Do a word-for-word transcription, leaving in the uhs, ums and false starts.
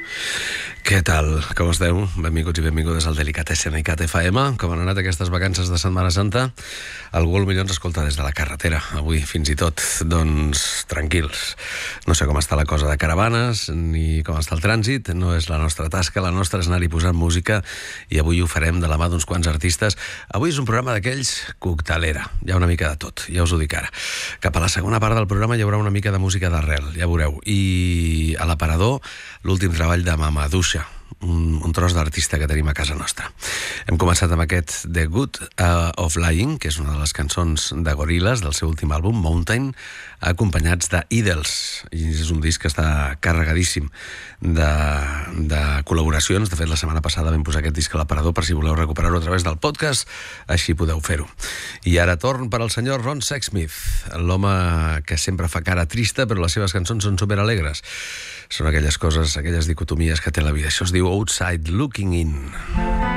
Què tal? Com esteu? Benvinguts i benvingudes al Delicatessen i Cat F M. Com han anat aquestes vacances de Setmana Santa? Algú potser ens escolta des de la carretera, avui fins i tot. Doncs tranquils. No sé com està la cosa de caravanes, ni com està el trànsit. No és la nostra tasca, la nostra és anar-hi posant música, i avui ho farem de la mà d'uns quants artistes. Avui és un programa d'aquells coctelera. Hi ha una mica de tot, ja us ho dic ara. Cap a la segona part del programa hi haurà una mica de música d'arrel, ja veureu. I a l'aparador, l'últim treball de Mamaduixa, un, un tros d'artista que tenim a casa nostra. Hem començat amb aquest The Good uh, of Lying, que és una de les cançons de Gorillaz del seu últim àlbum, Mountain, acompanyats de Idols. I és un disc que està carregadíssim de, de col·laboracions. De fet, la setmana passada vam posar aquest disc a l'aparador per si voleu recuperar-ho a través del podcast, així podeu fer-ho. I ara torn per al senyor Ron Sexsmith, l'home que sempre fa cara trista, però les seves cançons són superalegres. Són aquelles coses, aquelles dicotomies que té la vida. Això es diu Outside Looking In.